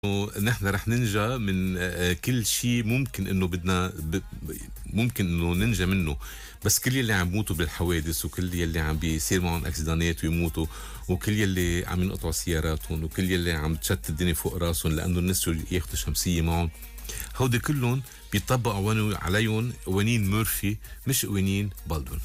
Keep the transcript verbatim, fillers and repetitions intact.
نحن رح ننجى من كل شيء ممكن انه بدنا ب... ممكن انه ننجى منه، بس كل يلي عم يموتوا بالحوادث وكل يلي عم بيصير معهم اكسيدانات ويموتوا وكل يلي عم ينقطعوا سياراتهم وكل يلي عم تشت الدنيا فوق راسهم لانه الناس ياخذوا شمسيه معهم، هودي كلهم بيطبقوا عليهم قوانين مورفي مش قوانين بالدون.